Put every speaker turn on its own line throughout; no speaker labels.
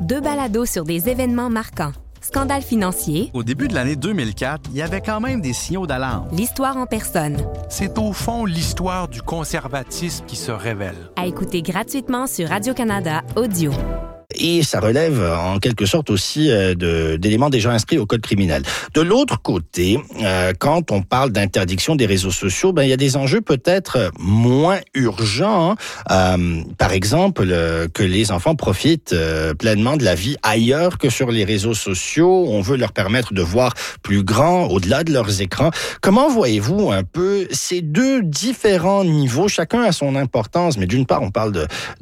2 balados sur des événements marquants. Scandale financier.
Au début de l'année 2004, il y avait quand même des signaux d'alarme.
L'histoire en personne.
C'est au fond l'histoire du conservatisme qui se révèle.
À écouter gratuitement sur Radio-Canada Audio.
Et ça relève en quelque sorte aussi d'éléments déjà inscrits au code criminel. De l'autre côté, quand on parle d'interdiction des réseaux sociaux, il y a des enjeux peut-être moins urgents. Par exemple, que les enfants profitent pleinement de la vie ailleurs que sur les réseaux sociaux. On veut leur permettre de voir plus grand au-delà de leurs écrans. Comment voyez-vous un peu ces deux différents niveaux? Chacun a son importance, mais d'une part, on parle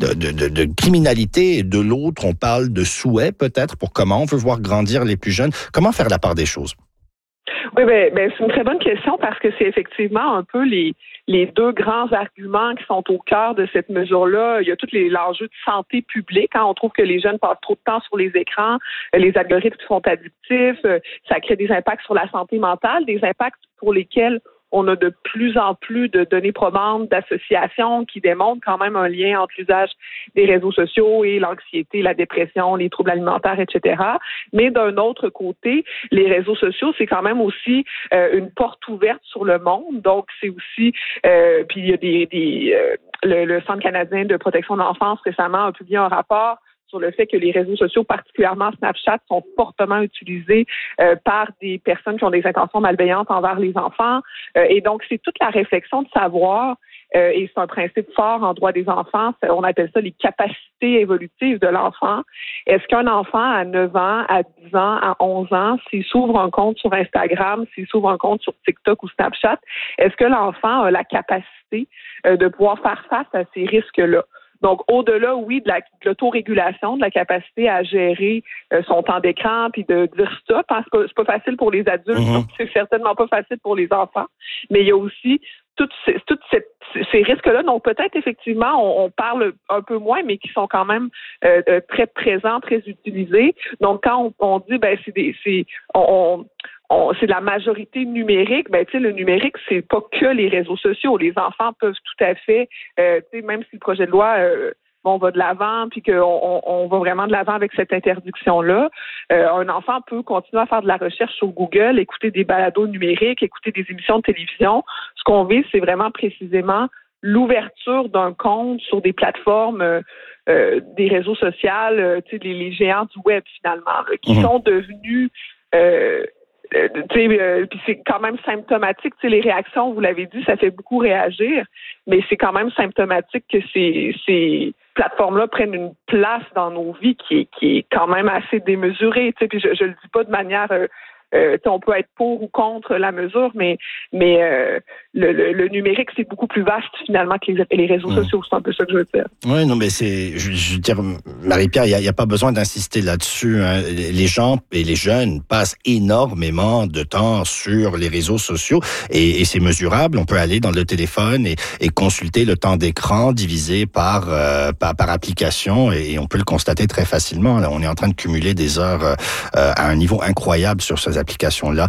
de criminalité et de l'autre, on parle de souhait peut-être pour comment on veut voir grandir les plus jeunes. Comment faire la part des choses?
Oui, c'est une très bonne question parce que c'est effectivement un peu les deux grands arguments qui sont au cœur de cette mesure-là. Il y a tout l'enjeu de santé publique. On trouve que les jeunes passent trop de temps sur les écrans, les algorithmes sont addictifs, ça crée des impacts sur la santé mentale, des impacts pour lesquels on a de plus en plus de données probantes, d'associations qui démontrent quand même un lien entre l'usage des réseaux sociaux et l'anxiété, la dépression, les troubles alimentaires, etc. Mais d'un autre côté, les réseaux sociaux, c'est quand même aussi une porte ouverte sur le monde. Donc, c'est aussi... puis il y a le Centre canadien de protection de l'enfance récemment a publié un rapport sur le fait que les réseaux sociaux, particulièrement Snapchat, sont fortement utilisés par des personnes qui ont des intentions malveillantes envers les enfants. Et donc, c'est toute la réflexion de savoir, et c'est un principe fort en droit des enfants, on appelle ça les capacités évolutives de l'enfant. Est-ce qu'un enfant à 9 ans, à 10 ans, à 11 ans, s'il s'ouvre un compte sur Instagram, s'il s'ouvre un compte sur TikTok ou Snapchat, est-ce que l'enfant a la capacité de pouvoir faire face à ces risques-là? Donc, au-delà, oui, de l'autorégulation, de la capacité à gérer son temps d'écran, puis de dire stop, parce que c'est pas facile pour les adultes, donc c'est certainement pas facile pour les enfants. Mais il y a aussi tous ces risques-là, dont peut-être effectivement on parle un peu moins, mais qui sont quand même très présents, très utilisés. Donc, quand on dit c'est de la majorité numérique, le numérique, c'est pas que les réseaux sociaux. Les enfants peuvent tout à fait, même si le projet de loi on va de l'avant, puis qu'on va vraiment de l'avant avec cette interdiction-là, un enfant peut continuer à faire de la recherche sur Google, écouter des balados numériques, écouter des émissions de télévision. Ce qu'on vise, c'est vraiment précisément l'ouverture d'un compte sur des plateformes des réseaux sociaux, les géants du web, finalement, qui sont devenus... puis c'est quand même symptomatique. Les réactions, vous l'avez dit, ça fait beaucoup réagir, mais c'est quand même symptomatique que ces plateformes-là prennent une place dans nos vies qui est quand même assez démesurée. Puis je le dis pas de manière... on peut être pour ou contre la mesure, mais le numérique, c'est beaucoup plus vaste finalement que les réseaux sociaux. C'est un peu ça que je veux dire.
Oui, non, mais je veux dire, Marie-Pierre, il n'y a pas besoin d'insister là-dessus. Les gens et les jeunes passent énormément de temps sur les réseaux sociaux et c'est mesurable. On peut aller dans le téléphone et consulter le temps d'écran divisé par application et on peut le constater très facilement. Là, on est en train de cumuler des heures à un niveau incroyable sur ces applications-là.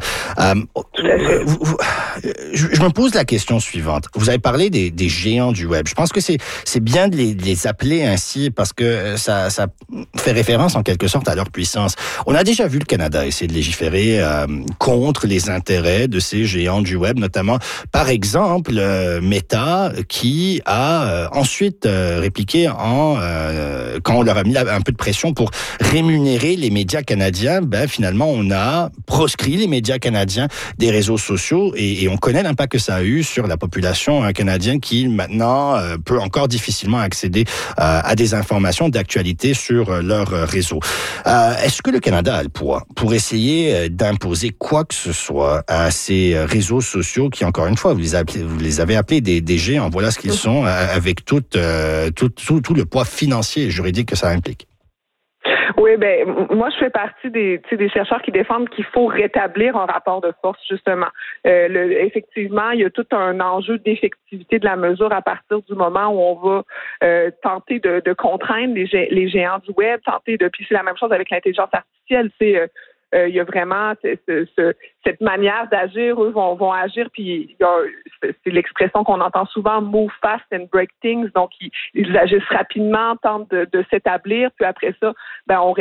Je me pose la question suivante. Vous avez parlé des géants du web. Je pense que c'est bien de les appeler ainsi parce que ça fait référence en quelque sorte à leur puissance. On a déjà vu le Canada essayer de légiférer contre les intérêts de ces géants du web, notamment par exemple Meta qui a ensuite répliqué quand on leur a mis un peu de pression pour rémunérer les médias canadiens. Finalement on a proscrit les médias canadiens des réseaux sociaux et on connaît l'impact que ça a eu sur la population canadienne qui maintenant peut encore difficilement accéder à des informations d'actualité sur leur réseau. Est-ce que le Canada a le poids pour essayer d'imposer quoi que ce soit à ces réseaux sociaux qui, encore une fois, vous les avez appelés des géants, voilà ce qu'ils sont, avec tout le poids financier et juridique que ça implique?
Oui, moi je fais partie des chercheurs qui défendent qu'il faut rétablir un rapport de force, justement. Effectivement, il y a tout un enjeu d'effectivité de la mesure à partir du moment où on va tenter de contraindre les géants du web, puis c'est la même chose avec l'intelligence artificielle, il y a vraiment cette manière d'agir. Eux vont agir, puis c'est l'expression qu'on entend souvent, move fast and break things. Donc, ils agissent rapidement, tentent de s'établir, puis après ça, on